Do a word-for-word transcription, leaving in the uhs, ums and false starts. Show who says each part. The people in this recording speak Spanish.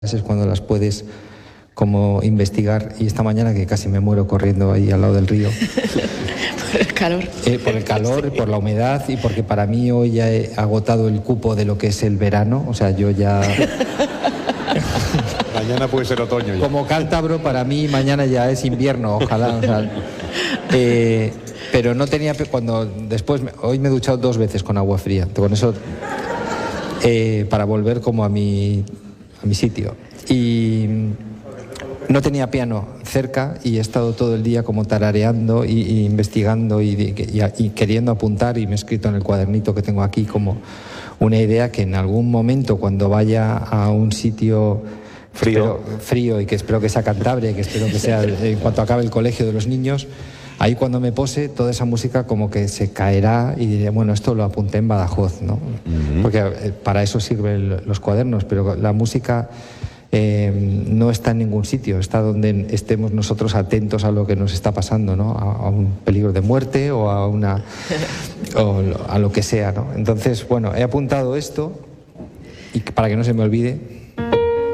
Speaker 1: Es cuando las puedes como investigar, y esta mañana que casi me muero corriendo ahí al lado del río.
Speaker 2: Por el calor.
Speaker 1: Eh, por el calor, sí. Por la humedad y porque para mí hoy ya he agotado el cupo de lo que es el verano, o sea, yo ya...
Speaker 3: Mañana puede ser otoño ya.
Speaker 1: Como cántabro, para mí mañana ya es invierno, ojalá. O sea, eh, pero no tenía... cuando después, hoy me he duchado dos veces con agua fría, con eso... Eh, para volver como a mi, a mi sitio. Y no tenía piano cerca y he estado todo el día como tarareando y, y investigando y, y, y queriendo apuntar, y me he escrito en el cuadernito que tengo aquí como una idea que en algún momento, cuando vaya a un sitio
Speaker 3: frío,
Speaker 1: espero, frío y que espero que sea Cantabria y que espero que sea en cuanto acabe el colegio de los niños, ahí cuando me pose, toda esa música como que se caerá y diré, bueno, esto lo apunté en Badajoz, ¿no? Uh-huh. Porque para eso sirven los cuadernos, pero la música eh, no está en ningún sitio, está donde estemos nosotros atentos a lo que nos está pasando, ¿no? A, a un peligro de muerte o a una o a lo que sea, ¿no? Entonces, bueno, he apuntado esto y para que no se me olvide.